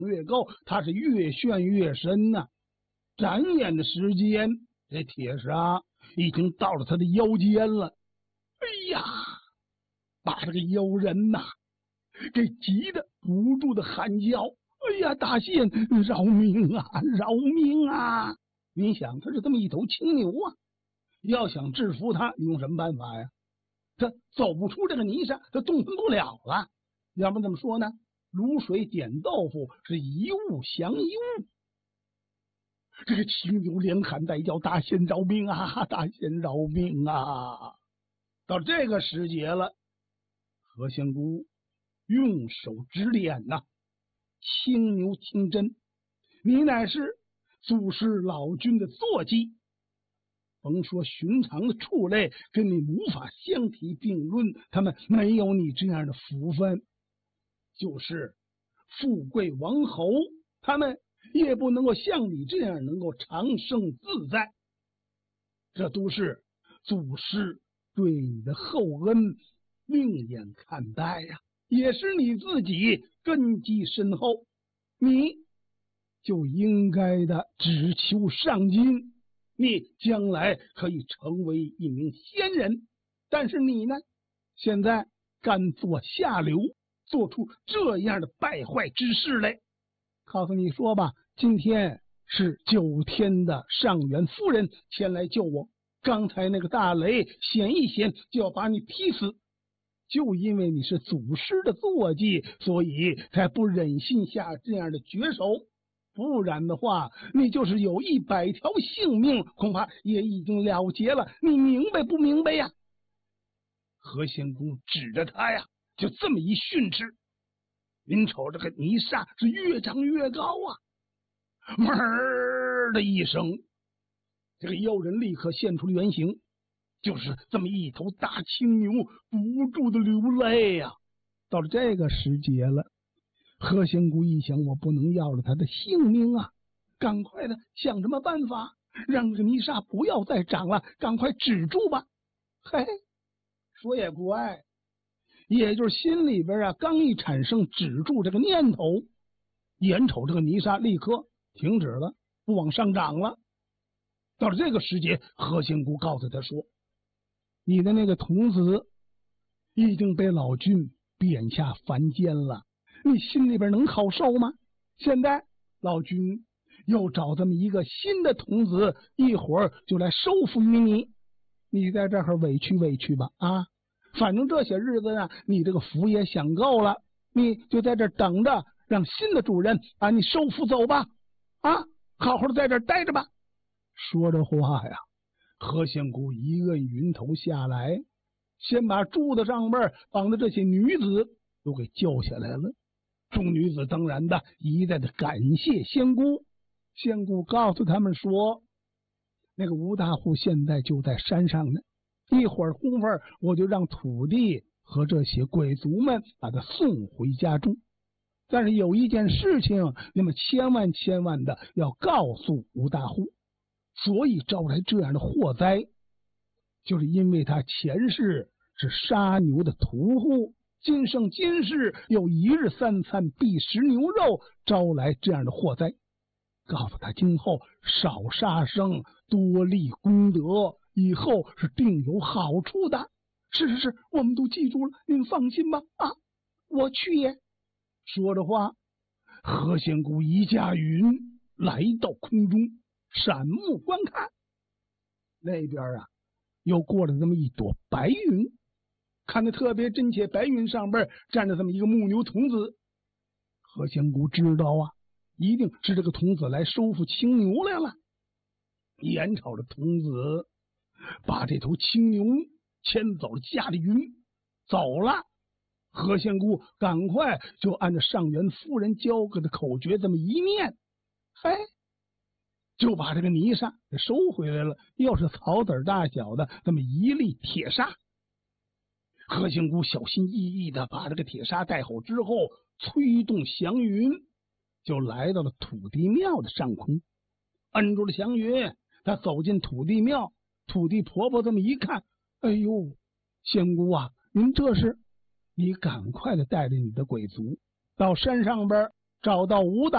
越高，它是越陷越深呐。转眼的时间，这铁砂已经到了他的腰间了。哎呀，把这个妖人呐给急得不住的喊叫：“哎呀，大仙，饶命啊，饶命啊！”你想，他是这么一头青牛啊，要想制服他，你用什么办法呀？他走不出这个泥沙，他动弹不了了。要不怎么说呢？卤水点豆腐，是一物降一物。这个青牛连喊带叫：“大仙饶命啊，大仙饶命啊！”到这个时节了，何仙姑用手指点呐：“青牛青针，你乃是祖师老君的坐骑，甭说寻常的畜类跟你无法相提并论，他们没有你这样的福分。就是富贵王侯，他们也不能够像你这样能够长生自在。这都是祖师对你的厚恩，另眼看待呀，也是你自己根基深厚，你就应该的只求上进，你将来可以成为一名仙人。但是你呢，现在甘做下流，做出这样的败坏之事来。告诉你说吧，今天是9天的上元夫人前来救我，刚才那个大雷显一显就要把你劈死，就因为你是祖师的坐骑，所以才不忍心下这样的绝手。不然的话，你就是有100条性命，恐怕也已经了结了。你明白不明白呀？何仙姑指着他呀，就这么一训斥。您瞅这个泥沙是越长越高啊！哞儿的一声，这个妖人立刻现出了原形，就是这么一头大青牛，不住的流泪呀。到了这个时节了，何仙姑一想，我不能要了他的性命啊，赶快的想什么办法让这个泥沙不要再长了，赶快止住吧。嘿，说也怪，也就是心里边啊，刚一产生止住这个念头，眼瞅这个泥沙立刻停止了，不往上涨了。到了这个时节，何仙姑告诉他说：“你的那个童子已经被老君贬下凡间了，你心里边能好受吗？现在老君又找这么一个新的童子，一会儿就来收服于你，你在这儿委屈委屈吧啊！反正这些日子呢，你这个福也享够了，你就在这儿等着，让新的主人把你收服走吧啊！好好的在这儿待着吧。”说着话呀，何仙姑一摁云头下来，先把柱子上边绑的这些女子都给救下来了。众女子当然的一再的感谢仙姑。仙姑告诉他们说：“那个吴大户现在就在山上呢，一会儿功夫我就让土地和这些贵族们把他送回家中。但是有一件事情，你们千万的要告诉吴大户，所以招来这样的祸灾，就是因为他前世是杀牛的屠户，今生今世又一日3餐必食牛肉，招来这样的祸灾。告诉他今后少杀生，多立功德，以后是定有好处的。是，我们都记住了，您放心吧啊，我去也。”说着话，何仙姑一驾云来到空中，闪目观看，那边啊又过了这么一朵白云，看得特别真切。白云上边站着这么一个木牛童子。何仙姑知道啊，一定是这个童子来收复青牛来了。眼瞅着童子把这头青牛牵走了，驾着云走了。何仙姑赶快就按照上元夫人教给的口诀这么一念，嘿，就把这个泥沙给收回来了，又是草籽大小的这么一粒铁砂。何仙姑小心翼翼的把这个铁砂带好之后，催动祥云，就来到了土地庙的上空，摁住了祥云。他走进土地庙，土地婆婆这么一看，哎呦，仙姑啊，您这是？你赶快的带着你的鬼族到山上边找到吴大